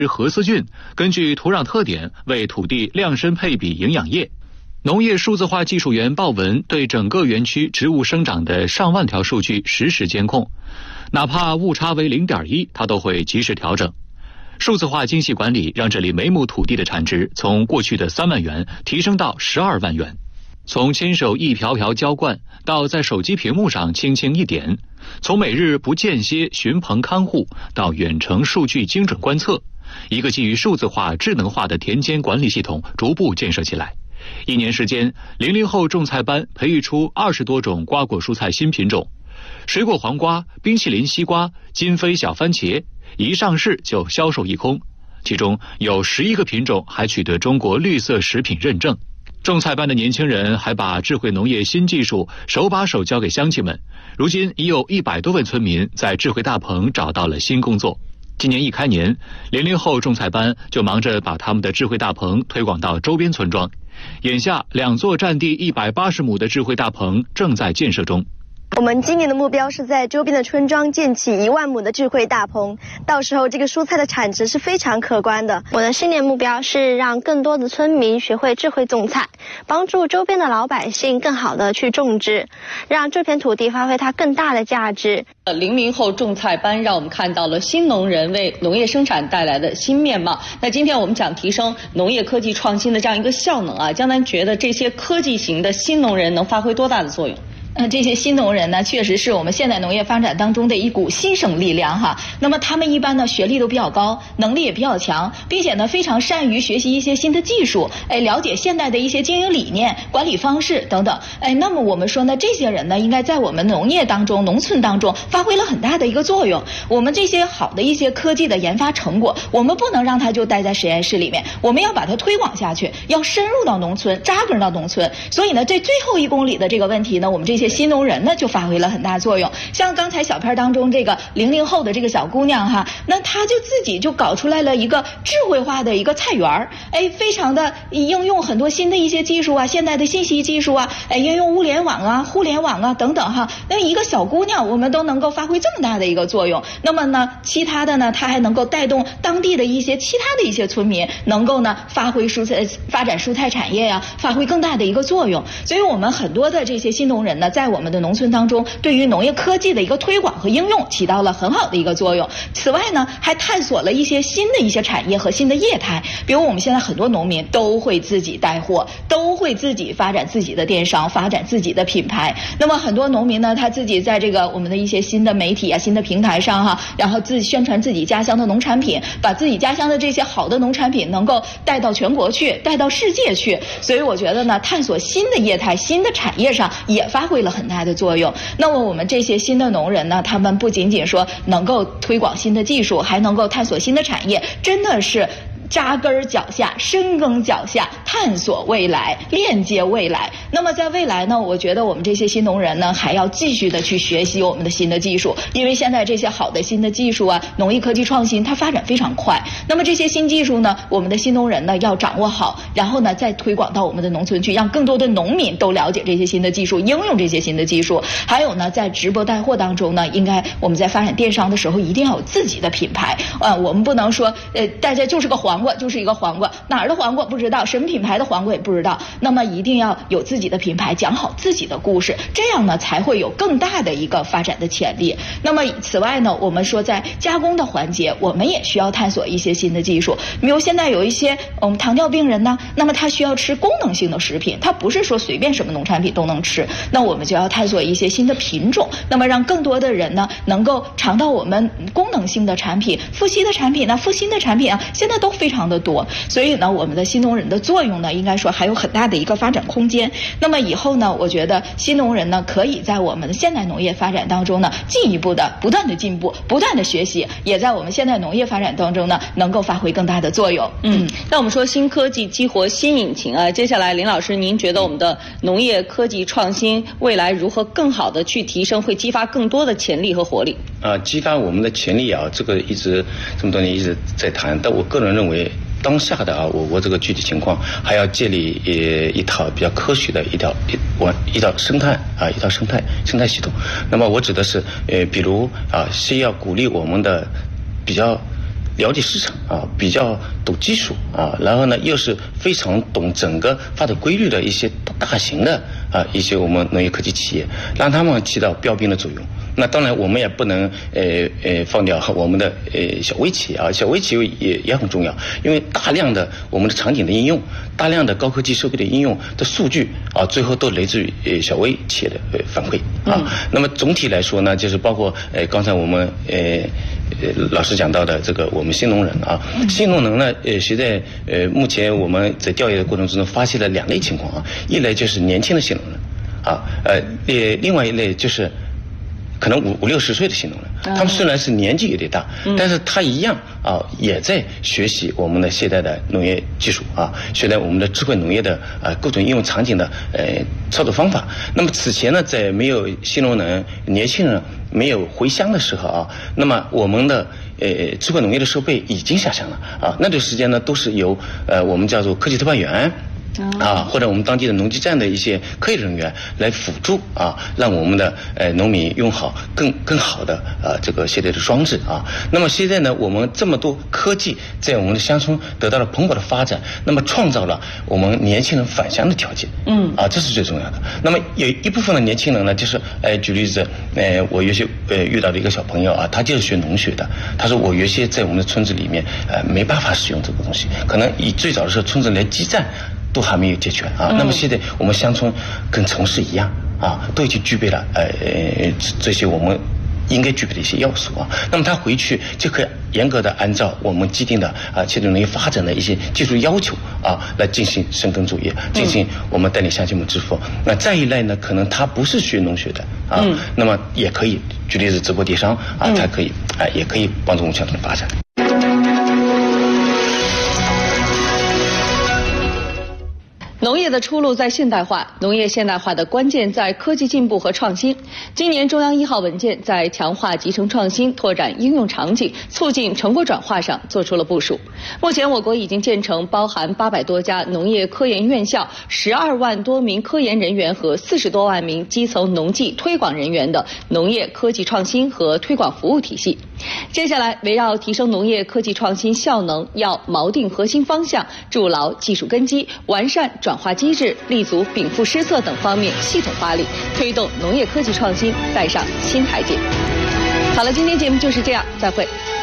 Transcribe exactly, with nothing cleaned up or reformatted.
核丝菌，根据土壤特点为土地量身配比营养液。农业数字化技术员鲍文对整个园区植物生长的上万条数据实时监控，哪怕误差为 零点一， 他都会及时调整。数字化精细管理让这里每亩土地的产值从过去的三万元提升到十二万元。从亲手一瓢瓢浇灌到在手机屏幕上轻轻一点，从每日不间歇巡棚看护到远程数据精准观测，一个基于数字化智能化的田间管理系统逐步建设起来。一年时间，零零后种菜班培育出二十多种瓜果蔬菜新品种，水果黄瓜、冰淇淋西瓜、金飞小番茄一上市就销售一空，其中有十一个品种还取得中国绿色食品认证。种菜班的年轻人还把智慧农业新技术手把手教给乡亲们，如今已有一百多位村民在智慧大棚找到了新工作。今年一开年，零零后种菜班就忙着把他们的智慧大棚推广到周边村庄，眼下两座占地一百八十亩的智慧大棚正在建设中。 我们今年的目标是在周边的村庄建起一万亩的智慧大棚，到时候这个蔬菜的产值是非常可观的。 我的新年目标是让更多的村民学会智慧种菜，帮助周边的老百姓更好的去种植，让这片土地发挥它更大的价值。 零零后种菜班让我们看到了新农人为农业生产带来的新面貌。那今天我们讲提升农业科技创新的这样一个效能啊，江南觉得这些科技型的新农人能发挥多大的作用？ 呃，这些新农人呢，确实是我们现代农业发展当中的一股新生力量哈。那么他们一般呢学历都比较高，能力也比较强，并且呢非常善于学习一些新的技术，哎，了解现代的一些经营理念、管理方式等等。哎，那么我们说呢，这些人呢，应该在我们农业当中、农村当中发挥了很大的一个作用。我们这些好的一些科技的研发成果，我们不能让它就待在实验室里面，我们要把它推广下去，要深入到农村，扎根到农村。所以呢，这最后一公里的这个问题呢，我们这些新农人呢就发挥了很大作用。像刚才小片当中这个零零后的这个小姑娘哈，那她就自己就搞出来了一个智慧化的一个菜园儿，哎，非常的应用很多新的一些技术啊，现代的信息技术啊，哎，应用物联网啊、互联网啊等等哈。那一个小姑娘，我们都能够发挥这么大的一个作用。那么呢，其他的呢，她还能够带动当地的一些其他的一些村民，能够呢发挥蔬菜发展蔬菜产业呀、啊，发挥更大的一个作用。所以我们很多的这些新农人呢，在我们的农村当中，对于农业科技的一个推广和应用起到了很好的一个作用。此外呢，还探索了一些新的一些产业和新的业态，比如我们现在很多农民都会自己带货，都会自己发展自己的电商，发展自己的品牌。那么很多农民呢，他自己在这个我们的一些新的媒体啊、新的平台上哈，然后自己宣传自己家乡的农产品，把自己家乡的这些好的农产品能够带到全国去，带到世界去。所以我觉得呢，探索新的业态、新的产业上也发挥了很大的作用。那么我们这些新的农人呢，他们不仅仅说能够推广新的技术，还能够探索新的产业，真的是扎根脚下，深耕脚下，探索未来，链接未来。那么在未来呢，我觉得我们这些新农人呢，还要继续的去学习我们的新的技术，因为现在这些好的新的技术啊，农业科技创新它发展非常快。那么这些新技术呢，我们的新农人呢要掌握好，然后呢再推广到我们的农村去，让更多的农民都了解这些新的技术，应用这些新的技术。还有呢，在直播带货当中呢，应该我们在发展电商的时候，一定要有自己的品牌。呃，我们不能说呃大家就是个黄瓜，就是一个黄瓜，哪儿的黄瓜不知道，什么品牌的黄瓜也不知道。那么一定要有自己的品牌，讲好自己的故事，这样呢才会有更大的一个发展的潜力。那么此外呢，我们说在加工的环节，我们也需要探索一些新的技术。比如现在有一些我们糖尿病人呢，那么他需要吃功能性的食品，他不是说随便什么农产品都能吃，那我们就要探索一些新的品种，那么让更多的人呢能够尝到我们功能性的产品、富硒的产品呢、富锌的产品啊，现在都非常的多。所以呢，我们的新农人的作用呢，应该说还有很大的一个发展空间。那么以后呢，我觉得新农人呢，可以在我们的现代农业发展当中呢，进一步的不断的进步，不断的学习，也在我们现代农业发展当中呢，能够发挥更大的作用。 嗯，那我们说新科技激活新引擎啊，接下来林老师，您觉得我们的农业科技创新未来如何更好的去提升，会激发更多的潜力和活力？ 啊，激发我们的潜力啊，这个一直这么多年一直在谈，但我个人认为，当下的啊，我国这个具体情况还要建立呃一套比较科学的一条一我一套生态啊一套生态生态系统。那么我指的是呃，比如啊，先要鼓励我们的比较了解市场啊，比较懂技术啊，然后呢又是非常懂整个发展规律的一些大型的啊一些我们农业科技企业，让他们起到标兵的作用。那当然，我们也不能呃呃放掉我们的呃小微企业啊，小微企业也也很重要，因为大量的我们的场景的应用，大量的高科技设备的应用的数据啊，最后都来自于呃小微企业的呃反馈啊。嗯、那么总体来说呢，就是包括呃刚才我们呃呃老师讲到的这个我们新农人啊，嗯、新农人呢呃现在呃目前我们在调研的过程之中发现了两类情况啊，一类就是年轻的新农人啊，呃呃另外一类就是可能五五六十岁的新农人，他们虽然是年纪有点大，嗯、但是他一样啊，也在学习我们的现代的农业技术啊，学习我们的智慧农业的啊各种应用场景的呃操作方法。那么此前呢，在没有新农人、年轻人没有回乡的时候啊，那么我们的呃智慧农业的设备已经下乡了啊，那段时间呢，都是由呃我们叫做科技特派员。啊，或者我们当地的农技站的一些科研人员来辅助啊，让我们的呃农民用好更更好的呃这个现在的装置啊。那么现在呢，我们这么多科技在我们的乡村得到了蓬勃的发展，那么创造了我们年轻人返乡的条件。嗯，啊，这是最重要的。那么有一部分的年轻人呢，就是呃举例子，呃我有些呃遇到的一个小朋友啊，他就是学农学的，他说我原先在我们的村子里面呃没办法使用这个东西，可能以最早的时候村子连基站都还没有解决啊。嗯、那么现在我们乡村跟城市一样啊，都已经具备了呃呃这些我们应该具备的一些要素啊。那么他回去就可以严格的按照我们既定的啊现代农业发展的一些技术要求啊来进行深耕作业，进行我们带领乡亲们致富。嗯、那再一类呢，可能他不是学农学的啊，嗯、那么也可以举例子直播电商啊，他可以啊也可以帮助我们乡村的发展。 农业的出路在现代化，农业现代化的关键在科技进步和创新。今年中央一号文件在强化集成创新、拓展应用场景、促进成果转化上做出了部署。目前，我国已经建成包含八百多家农业科研院校、十二万多名科研人员和四十多万名基层农技推广人员的农业科技创新和推广服务体系。接下来，围绕提升农业科技创新效能，要锚定核心方向，筑牢技术根基，完善转化机制，立足禀赋施策等方面系统发力，推动农业科技创新再上新台阶。好了，今天节目就是这样，再会。